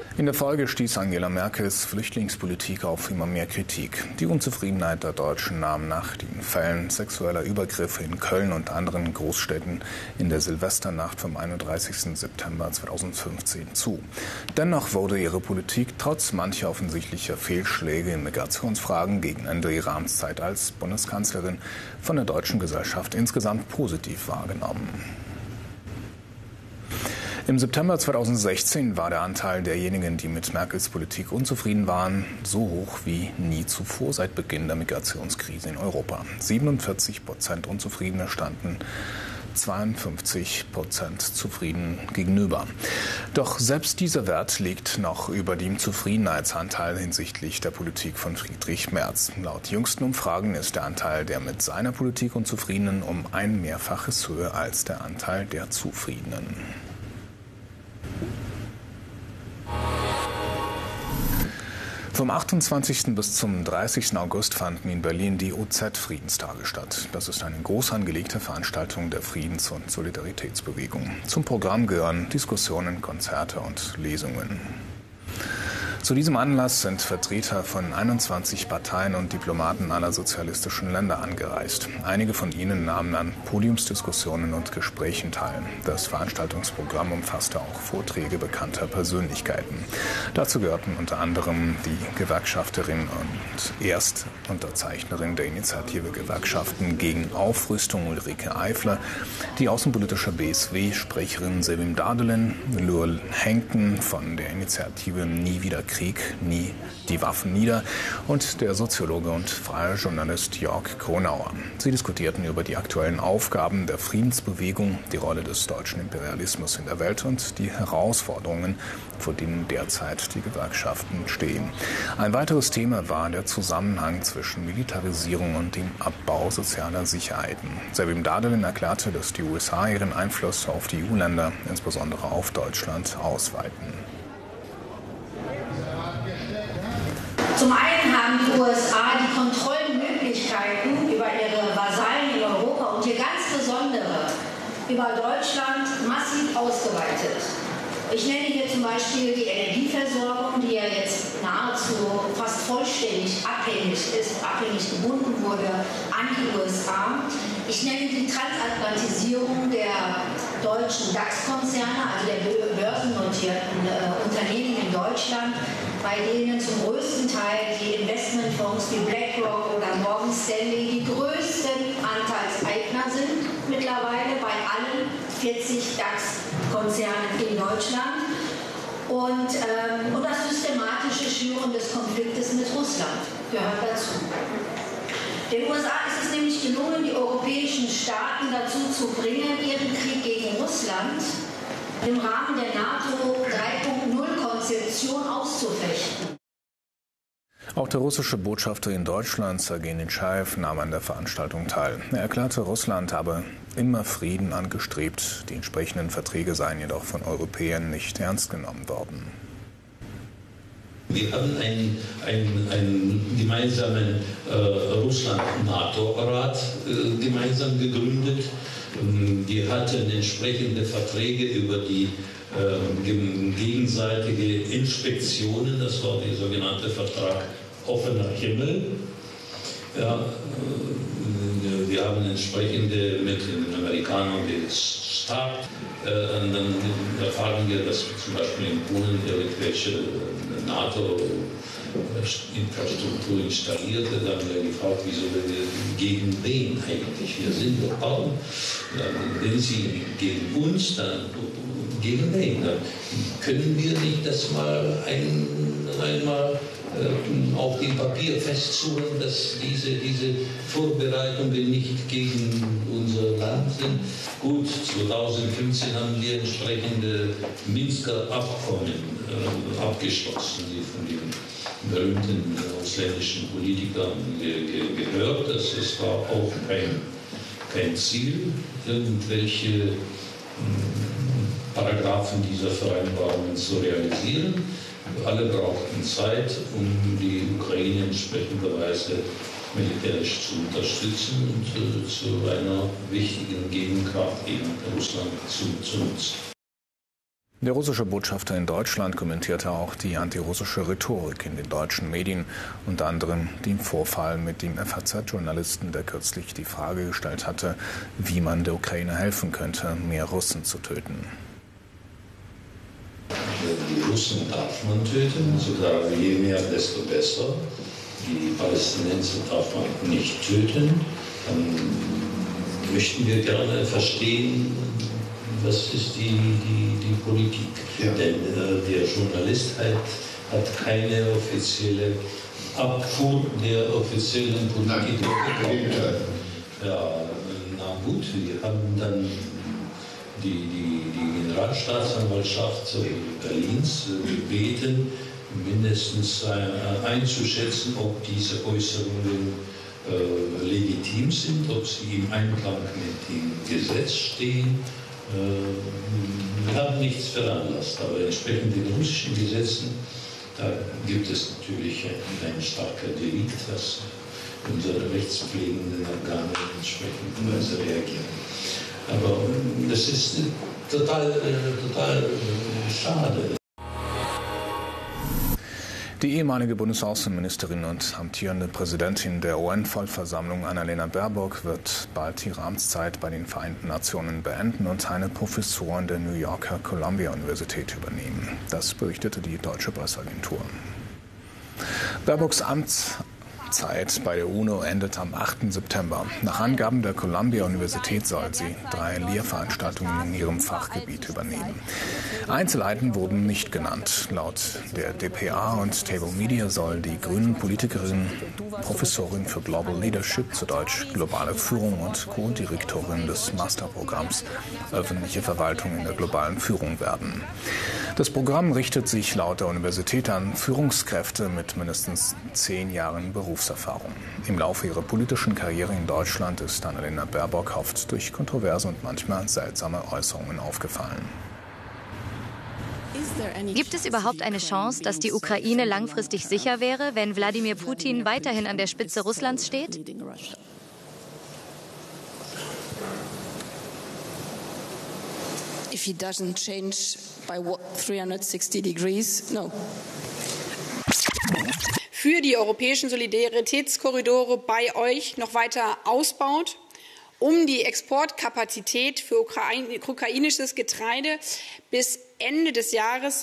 In der Folge stieß Angela Merkels Flüchtlingspolitik auf immer mehr Kritik. Die Unzufriedenheit der Deutschen nahm nach den Fällen sexueller Übergriffe in Köln und anderen Großstädten in der Silvesternacht vom 31. September 2015 zu. Dennoch wurde ihre Politik trotz mancher offensichtlicher Fehlschläge in Migrationsfragen gegen Ende ihrer Amtszeit als Bundeskanzlerin von der deutschen Gesellschaft insgesamt positiv wahrgenommen. Im September 2016 war der Anteil derjenigen, die mit Merkels Politik unzufrieden waren, so hoch wie nie zuvor seit Beginn der Migrationskrise in Europa. 47% Unzufriedene standen 52% zufrieden gegenüber. Doch selbst dieser Wert liegt noch über dem Zufriedenheitsanteil hinsichtlich der Politik von Friedrich Merz. Laut jüngsten Umfragen ist der Anteil der mit seiner Politik Unzufriedenen um ein Mehrfaches höher als der Anteil der Zufriedenen. Vom 28. bis zum 30. August fanden in Berlin die OZ-Friedenstage statt. Das ist eine groß angelegte Veranstaltung der Friedens- und Solidaritätsbewegung. Zum Programm gehören Diskussionen, Konzerte und Lesungen. Zu diesem Anlass sind Vertreter von 21 Parteien und Diplomaten aller sozialistischen Länder angereist. Einige von ihnen nahmen an Podiumsdiskussionen und Gesprächen teil. Das Veranstaltungsprogramm umfasste auch Vorträge bekannter Persönlichkeiten. Dazu gehörten unter anderem die Gewerkschafterin und Erstunterzeichnerin der Initiative Gewerkschaften gegen Aufrüstung Ulrike Eifler, die außenpolitische BSW-Sprecherin Sevim Dardelen, Lur Henken von der Initiative Nie wieder Krieg, nie die Waffen nieder und der Soziologe und freie Journalist Jörg Kronauer. Sie diskutierten über die aktuellen Aufgaben der Friedensbewegung, die Rolle des deutschen Imperialismus in der Welt und die Herausforderungen, vor denen derzeit die Gewerkschaften stehen. Ein weiteres Thema war der Zusammenhang zwischen Militarisierung und dem Abbau sozialer Sicherheiten. Sevim Dardelen erklärte, dass die USA ihren Einfluss auf die EU-Länder, insbesondere auf Deutschland, ausweiten. Zum einen haben die USA die Kontrollmöglichkeiten über ihre Vasallen in Europa und hier ganz besondere über Deutschland massiv ausgeweitet. Ich nenne hier zum Beispiel die Energieversorgung, die ja jetzt nahezu fast vollständig abhängig gebunden wurde an die USA. Ich nenne die Transatlantisierung der deutschen DAX-Konzerne, also der börsennotierten Unternehmen in Deutschland, bei denen zum größten Teil die Investmentfonds wie BlackRock oder Morgan Stanley die größten Anteilseigner sind, mittlerweile bei allen 40 DAX-Konzernen in Deutschland. Und das systematische Schüren des Konfliktes mit Russland gehört dazu. Den USA ist es nämlich gelungen, die europäischen Staaten dazu zu bringen, ihren Krieg gegen Russland im Rahmen der NATO 3.0-Konzeption auszufechten. Auch der russische Botschafter in Deutschland, Sergei Netschajew, nahm an der Veranstaltung teil. Er erklärte, Russland habe immer Frieden angestrebt. Die entsprechenden Verträge seien jedoch von Europäern nicht ernst genommen worden. Wir haben einen gemeinsamen Russland-NATO-Rat gemeinsam gegründet. Wir hatten entsprechende Verträge über die gegenseitige Inspektionen. Das war der sogenannte Vertrag Offener Himmel. Ja, wir haben entsprechende mit den Amerikanern gestartet. Und dann erfahren wir, dass zum Beispiel in Polen irgendwelche NATO-Infrastruktur installiert wird. Da haben wir gefragt, wieso wir gegen wen eigentlich? Wir sind doch kaum. Wenn Sie gegen uns, dann gegen wen? Dann können wir nicht das mal einmal auf dem Papier festzurren, dass diese Vorbereitungen nicht gegen unser Land sind. Gut, 2015 haben wir entsprechende Minsker Abkommen abgeschlossen, die von den berühmten ausländischen Politikern gehört. Das war auch kein Ziel, irgendwelche Paragraphen dieser Vereinbarungen zu realisieren. Alle brauchten Zeit, um die Ukraine entsprechenderweise militärisch zu unterstützen und zu einer wichtigen Gegenkraft gegen Russland zu nutzen. Der russische Botschafter in Deutschland kommentierte auch die antirussische Rhetorik in den deutschen Medien, unter anderem den Vorfall mit dem FAZ-Journalisten, der kürzlich die Frage gestellt hatte, wie man der Ukraine helfen könnte, mehr Russen zu töten. Die Russen darf man töten, sogar je mehr, desto besser. Die Palästinenser darf man nicht töten. Dann möchten wir gerne verstehen, was ist die Politik. Ja. Denn der Journalist hat keine offizielle Abfuhr der offiziellen Politik bekommen. Ja, na gut, wir haben dann die Generalstaatsanwaltschaft Berlins gebeten, mindestens einzuschätzen, ob diese Äußerungen legitim sind, ob sie im Einklang mit dem Gesetz stehen. Wir haben nichts veranlasst, aber entsprechend den russischen Gesetzen, da gibt es natürlich ein starker Delikt, was unsere rechtspflegenden Organe entsprechend reagieren. Aber das ist total schade. Die ehemalige Bundesaußenministerin und amtierende Präsidentin der UN-Vollversammlung Annalena Baerbock wird bald ihre Amtszeit bei den Vereinten Nationen beenden und eine Professur an der New Yorker Columbia-Universität übernehmen. Das berichtete die deutsche Presseagentur. Baerbocks Amtszeit bei der UNO endet am 8. September. Nach Angaben der Columbia-Universität soll sie 3 Lehrveranstaltungen in ihrem Fachgebiet übernehmen. Einzelheiten wurden nicht genannt. Laut der dpa und Table Media soll die grünen Politikerin Professorin für Global Leadership, zu Deutsch globale Führung, und Co-Direktorin des Masterprogramms öffentliche Verwaltung in der globalen Führung werden. Das Programm richtet sich laut der Universität an Führungskräfte mit mindestens 10 Jahren Berufserfahrung. Im Laufe ihrer politischen Karriere in Deutschland ist Annalena Baerbock oft durch kontroverse und manchmal seltsame Äußerungen aufgefallen. Gibt es überhaupt eine Chance, dass die Ukraine langfristig sicher wäre, wenn Wladimir Putin weiterhin an der Spitze Russlands steht? If he doesn't change by 360 degrees, no. Für die europäischen Solidaritätskorridore bei euch noch weiter ausbaut, um die Exportkapazität für ukrainisches Getreide bis Ende des Jahres.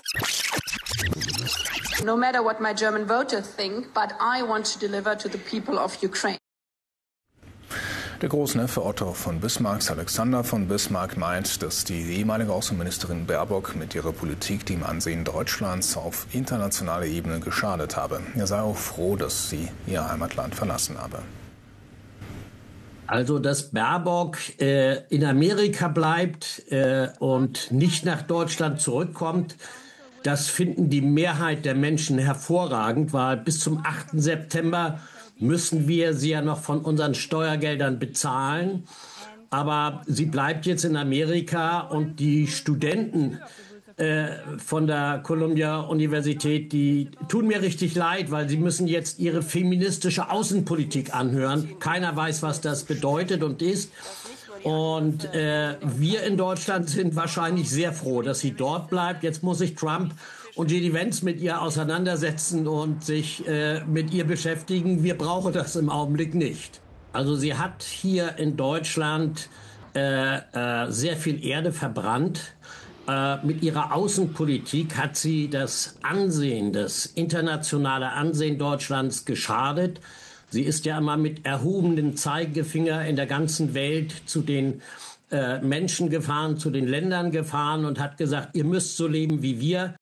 No matter what my German voters think, but I want to deliver to the people of Ukraine. Der Großneffe Otto von Bismarcks, Alexander von Bismarck, meint, dass die ehemalige Außenministerin Baerbock mit ihrer Politik dem Ansehen Deutschlands auf internationaler Ebene geschadet habe. Er sei auch froh, dass sie ihr Heimatland verlassen habe. Also, dass Baerbock in Amerika bleibt und nicht nach Deutschland zurückkommt, das finden die Mehrheit der Menschen hervorragend, weil bis zum 8. September müssen wir sie ja noch von unseren Steuergeldern bezahlen. Aber sie bleibt jetzt in Amerika, und die Studenten von der Columbia-Universität, die tun mir richtig leid, weil sie müssen jetzt ihre feministische Außenpolitik anhören. Keiner weiß, was das bedeutet und ist. Und wir in Deutschland sind wahrscheinlich sehr froh, dass sie dort bleibt. Jetzt muss sich Trump und J.D. Vance mit ihr auseinandersetzen und sich mit ihr beschäftigen. Wir brauchen das im Augenblick nicht. Also sie hat hier in Deutschland sehr viel Erde verbrannt. Mit ihrer Außenpolitik hat sie das Ansehen, das internationale Ansehen Deutschlands geschadet. Sie ist ja immer mit erhobenem Zeigefinger in der ganzen Welt zu den Menschen gefahren, zu den Ländern gefahren und hat gesagt, ihr müsst so leben wie wir.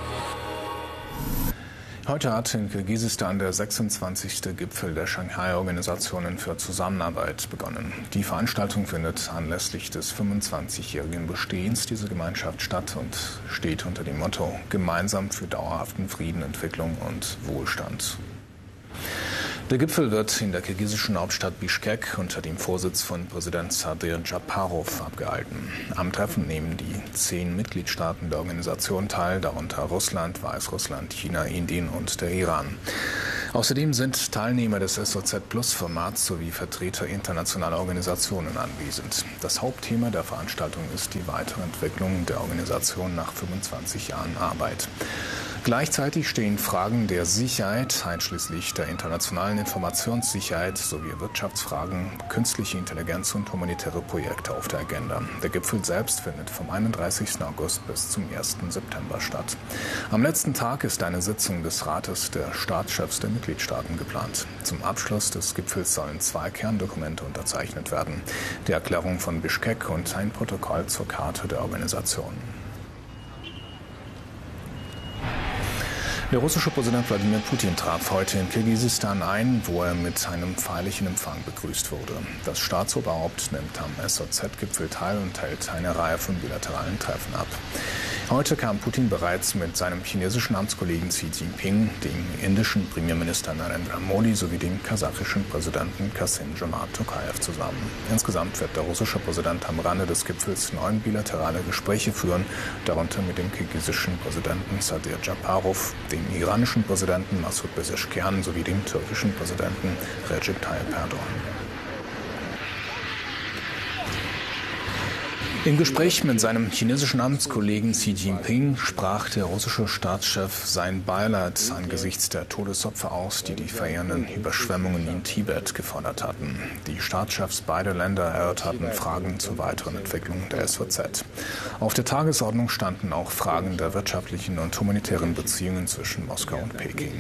Heute hat in Kirgisistan der 26. Gipfel der Shanghai-Organisationen für Zusammenarbeit begonnen. Die Veranstaltung findet anlässlich des 25-jährigen Bestehens dieser Gemeinschaft statt und steht unter dem Motto: Gemeinsam für dauerhaften Frieden, Entwicklung und Wohlstand. Der Gipfel wird in der kirgisischen Hauptstadt Bischkek unter dem Vorsitz von Präsident Sadir Japarov abgehalten. Am Treffen nehmen die 10 Mitgliedstaaten der Organisation teil, darunter Russland, Weißrussland, China, Indien und der Iran. Außerdem sind Teilnehmer des SOZ-Plus-Formats sowie Vertreter internationaler Organisationen anwesend. Das Hauptthema der Veranstaltung ist die Weiterentwicklung der Organisation nach 25 Jahren Arbeit. Gleichzeitig stehen Fragen der Sicherheit, einschließlich der internationalen Informationssicherheit sowie Wirtschaftsfragen, künstliche Intelligenz und humanitäre Projekte auf der Agenda. Der Gipfel selbst findet vom 31. August bis zum 1. September statt. Am letzten Tag ist eine Sitzung des Rates der Staatschefs der Mitgliedstaaten geplant. Zum Abschluss des Gipfels sollen 2 Kerndokumente unterzeichnet werden: die Erklärung von Bischkek und ein Protokoll zur Charta der Organisation. Der russische Präsident Wladimir Putin traf heute in Kirgisistan ein, wo er mit einem feierlichen Empfang begrüßt wurde. Das Staatsoberhaupt nimmt am SOZ-Gipfel teil und hält eine Reihe von bilateralen Treffen ab. Heute kam Putin bereits mit seinem chinesischen Amtskollegen Xi Jinping, dem indischen Premierminister Narendra Modi sowie dem kasachischen Präsidenten Kassym-Jomart Tokayev zusammen. Insgesamt wird der russische Präsident am Rande des Gipfels 9 bilaterale Gespräche führen, darunter mit dem kirgisischen Präsidenten Sadir Japarov, dem iranischen Präsidenten Masoud Pezeshkian sowie dem türkischen Präsidenten Recep Tayyip Erdogan. Im Gespräch mit seinem chinesischen Amtskollegen Xi Jinping sprach der russische Staatschef sein Beileid angesichts der Todesopfer aus, die die verheerenden Überschwemmungen in Tibet gefordert hatten. Die Staatschefs beider Länder erörterten Fragen zur weiteren Entwicklung der SOZ. Auf der Tagesordnung standen auch Fragen der wirtschaftlichen und humanitären Beziehungen zwischen Moskau und Peking.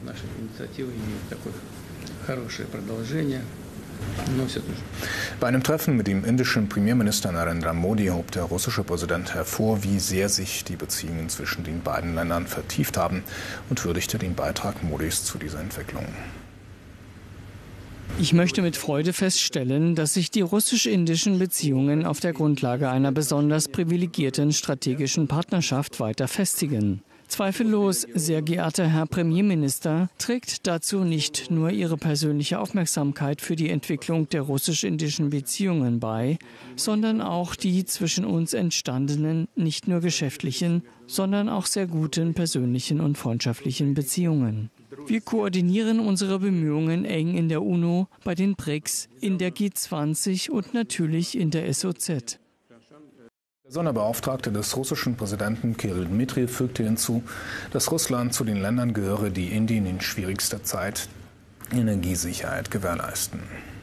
Bei einem Treffen mit dem indischen Premierminister Narendra Modi hob der russische Präsident hervor, wie sehr sich die Beziehungen zwischen den beiden Ländern vertieft haben, und würdigte den Beitrag Modis zu dieser Entwicklung. Ich möchte mit Freude feststellen, dass sich die russisch-indischen Beziehungen auf der Grundlage einer besonders privilegierten strategischen Partnerschaft weiter festigen. Zweifellos, sehr geehrter Herr Premierminister, trägt dazu nicht nur Ihre persönliche Aufmerksamkeit für die Entwicklung der russisch-indischen Beziehungen bei, sondern auch die zwischen uns entstandenen, nicht nur geschäftlichen, sondern auch sehr guten persönlichen und freundschaftlichen Beziehungen. Wir koordinieren unsere Bemühungen eng in der UNO, bei den BRICS, in der G20 und natürlich in der SOZ. Der Sonderbeauftragte des russischen Präsidenten Kyrill Dmitriev fügte hinzu, dass Russland zu den Ländern gehöre, die Indien in schwierigster Zeit Energiesicherheit gewährleisten.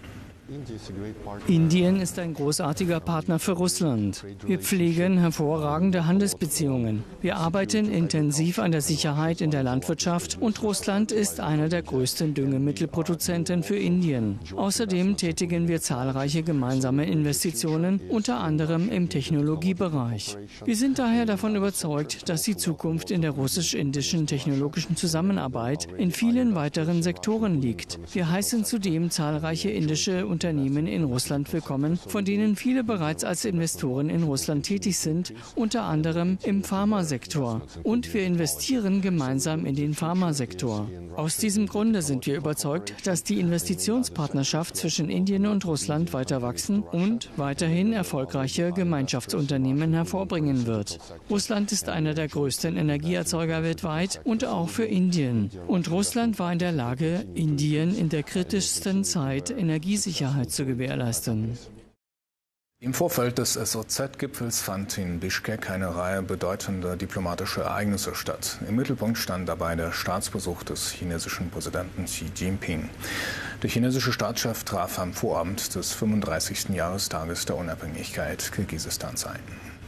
Indien ist ein großartiger Partner für Russland. Wir pflegen hervorragende Handelsbeziehungen. Wir arbeiten intensiv an der Sicherheit in der Landwirtschaft und Russland ist einer der größten Düngemittelproduzenten für Indien. Außerdem tätigen wir zahlreiche gemeinsame Investitionen, unter anderem im Technologiebereich. Wir sind daher davon überzeugt, dass die Zukunft in der russisch-indischen technologischen Zusammenarbeit in vielen weiteren Sektoren liegt. Wir heißen zudem zahlreiche indische Unternehmen in Russland willkommen, von denen viele bereits als Investoren in Russland tätig sind, unter anderem im Pharmasektor. Und wir investieren gemeinsam in den Pharmasektor. Aus diesem Grunde sind wir überzeugt, dass die Investitionspartnerschaft zwischen Indien und Russland weiter wachsen und weiterhin erfolgreiche Gemeinschaftsunternehmen hervorbringen wird. Russland ist einer der größten Energieerzeuger weltweit und auch für Indien. Und Russland war in der Lage, Indien in der kritischsten Zeit Energiesicherheit zu gewährleisten. Im Vorfeld des SOZ-Gipfels fand in Bischkek eine Reihe bedeutender diplomatischer Ereignisse statt. Im Mittelpunkt stand dabei der Staatsbesuch des chinesischen Präsidenten Xi Jinping. Der chinesische Staatschef traf am Vorabend des 35. Jahrestages der Unabhängigkeit Kirgisistans ein.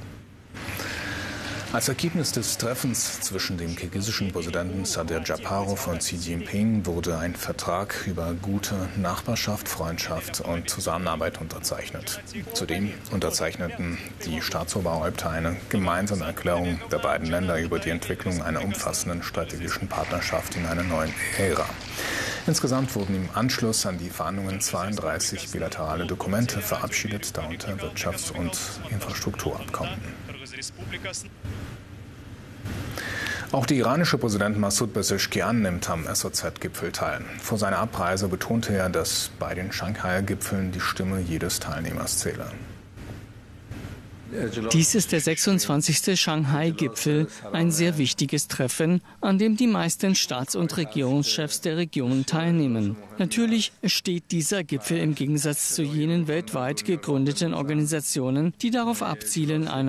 Als Ergebnis des Treffens zwischen dem kirgisischen Präsidenten Sadir Japarov und Xi Jinping wurde ein Vertrag über gute Nachbarschaft, Freundschaft und Zusammenarbeit unterzeichnet. Zudem unterzeichneten die Staatsoberhäupter eine gemeinsame Erklärung der beiden Länder über die Entwicklung einer umfassenden strategischen Partnerschaft in einer neuen Ära. Insgesamt wurden im Anschluss an die Verhandlungen 32 bilaterale Dokumente verabschiedet, darunter Wirtschafts- und Infrastrukturabkommen. Auch der iranische Präsident Massoud Pezeshkian nimmt am SOZ-Gipfel teil. Vor seiner Abreise betonte er, dass bei den Shanghaier Gipfeln die Stimme jedes Teilnehmers zähle. Dies ist der 26. Shanghai-Gipfel, ein sehr wichtiges Treffen, an dem die meisten Staats- und Regierungschefs der Region teilnehmen. Natürlich steht dieser Gipfel im Gegensatz zu jenen weltweit gegründeten Organisationen, die darauf abzielen, eine